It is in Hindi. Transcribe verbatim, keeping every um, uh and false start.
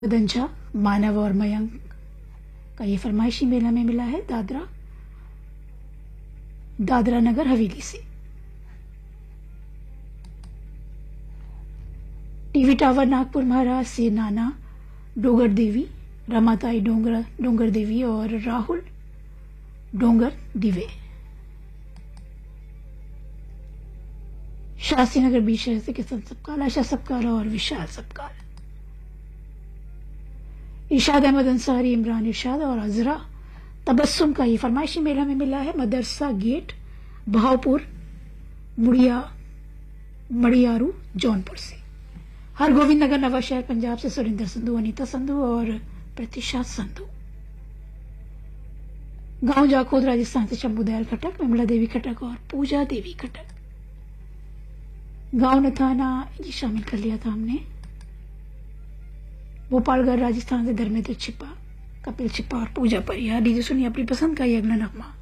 दंजा, मानव और मयंक का ये फरमाइशी मेला में मिला है दादरा दादरा नगर हवेली से। टीवी टावर नागपुर महाराज से नाना डोंगर देवी, रमाताई डोंगर डोंगर देवी और राहुल डोंगर दिवे। शास्त्री नगर बीच शहर से किशन सबकाल, आशा सबकाल और विशाल सबकाल। इरशाद अहमद अंसारी, इमरान इरशाद और अजरा तबस्सुम का ये फरमाइशी मेला में मिला है मदरसा गेट, बहावपुर, मुड़िया मड़ियारू, जौनपुर से। हरगोविंद नगर नवा शहर पंजाब से सुरेंद्र संधू, अनीता संधू और प्रतिशा संधू। गांव जाखोद राजस्थान से शंभू दयाल खटक, विमला देवी खटक और पूजा देवी खटक। गांव नथाना ये शामिल कर लिया था हमने। भोपालगढ़ राजस्थान से धर्मेंद्र छिपा, कपिल छिपा और पूजा परिया। दीजिए सुनिए अपनी पसंद का ये अगला नगमा।